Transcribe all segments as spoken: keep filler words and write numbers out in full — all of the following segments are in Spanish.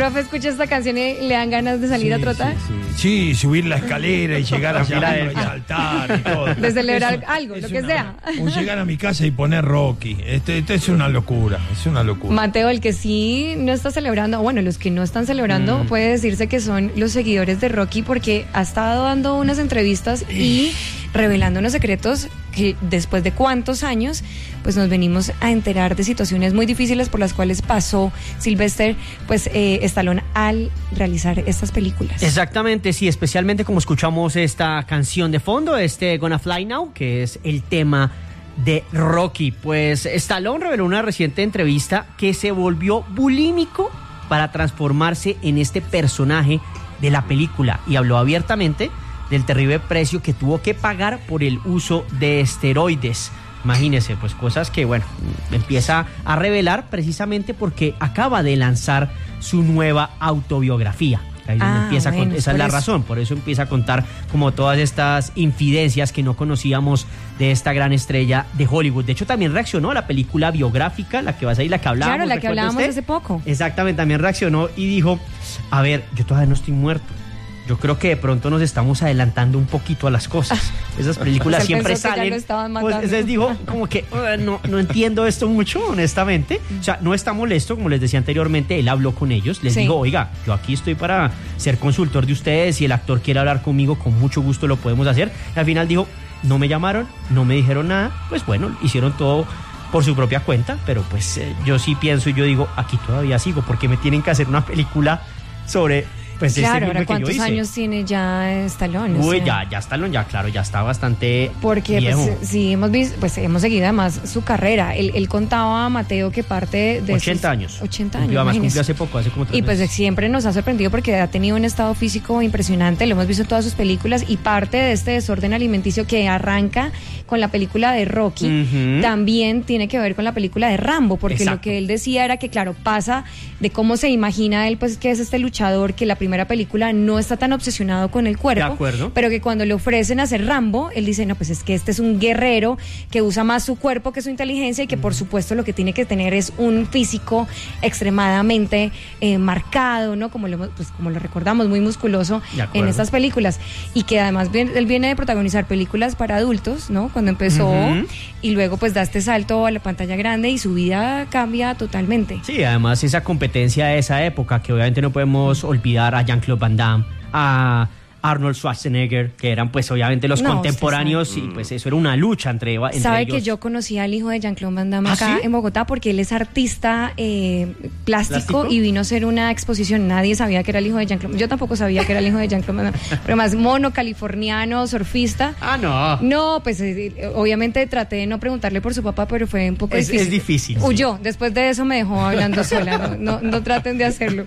profe escucha esta canción y le dan ganas de salir sí, a trotar. Sí, sí. sí, subir la escalera y llegar a y saltar y todo. De celebrar Eso, algo, lo que una, sea. O llegar a mi casa y poner Rocky. Esto, esto es una locura, es una locura. Mateo, el que sí no está celebrando, bueno, los que no están celebrando, mm. puede decirse que son los seguidores de Rocky, porque ha estado dando unas entrevistas y revelando unos secretos que después de cuántos años pues nos venimos a enterar de situaciones muy difíciles por las cuales pasó Sylvester pues eh, Stallone al realizar estas películas. Exactamente, sí, especialmente como escuchamos esta canción de fondo, este Gonna Fly Now, que es el tema de Rocky. Pues Stallone reveló en una reciente entrevista que se volvió bulímico para transformarse en este personaje de la película y habló abiertamente del terrible precio que tuvo que pagar por el uso de esteroides. Imagínense, pues cosas que, bueno, empieza a revelar precisamente porque acaba de lanzar su nueva autobiografía. Ahí ah, empieza bueno, con, esa es la eso. razón, por eso empieza a contar como todas estas infidencias que no conocíamos de esta gran estrella de Hollywood. De hecho, también reaccionó a la película biográfica, la que va a salir, la que hablábamos. Claro, la que hablábamos usted? hace poco. Exactamente, también reaccionó y dijo, a ver, yo todavía no estoy muerto. Yo creo que de pronto nos estamos adelantando un poquito a las cosas. Esas películas pues siempre salen. Pues les digo, como que uh, no, no entiendo esto mucho, honestamente. O sea, no está molesto, como les decía anteriormente, él habló con ellos. Les sí. digo, oiga, yo aquí estoy para ser consultor de ustedes. Si el actor quiere hablar conmigo, con mucho gusto lo podemos hacer. Y al final dijo, no me llamaron, no me dijeron nada. Pues bueno, hicieron todo por su propia cuenta. Pero pues eh, yo sí pienso y yo digo, aquí todavía sigo, porque me tienen que hacer una película sobre... Pues claro, este ahora ¿cuántos años tiene ya Stallone? Uy, o sea, ya, ya Stallone, ya claro, ya está bastante porque viejo. Pues sí hemos visto, pues hemos seguido además su carrera. Él, él contaba a Mateo que parte de ochenta sus, años. ochenta cumplió, años. Además cumplió hace poco, hace como tres Y pues meses. siempre nos ha sorprendido porque ha tenido un estado físico impresionante, lo hemos visto en todas sus películas y parte de este desorden alimenticio que arranca con la película de Rocky, uh-huh. también tiene que ver con la película de Rambo, porque Exacto. lo que él decía era que claro, pasa de cómo se imagina él, pues que es este luchador que la primera película no no está tan obsesionado con el cuerpo, pero que cuando le ofrecen hacer Rambo, él dice, no, pues es que este es un guerrero que usa más su cuerpo que su inteligencia y que por supuesto lo que tiene que tener es un físico extremadamente eh, marcado, ¿no? Como lo, pues, como lo recordamos, muy musculoso en estas películas. Y que además bien, él viene de protagonizar películas para adultos, ¿no? Cuando empezó, uh-huh. y luego pues da este salto a la pantalla grande y su vida cambia totalmente. Sí, además esa competencia de esa época, que obviamente no podemos olvidar a Jean-Claude Van Damme, a Arnold Schwarzenegger, que eran pues obviamente los no, contemporáneos y pues eso era una lucha entre, entre ¿Sabe ellos. que yo conocí al hijo de Jean-Claude Van Damme acá ¿Ah, sí? en Bogotá? Porque él es artista eh, plástico, ¿Plástico? Y vino a hacer una exposición. Nadie sabía que era el hijo de Jean-Claude. Yo tampoco sabía que era el hijo de Jean-Claude Van Damme. Pero más mono, californiano, surfista. Ah, no. No, pues eh, obviamente traté de no preguntarle por su papá, pero fue un poco es, difícil. Es difícil. Huyó. Sí. Después de eso me dejó hablando sola. No, no, no traten de hacerlo.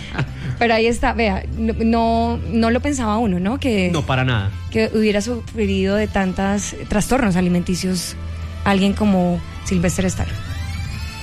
Pero ahí está, vea, no, no, no lo pensaba uno, ¿no? Que, no, para nada. Que hubiera sufrido de tantos trastornos alimenticios alguien como Sylvester Stallone.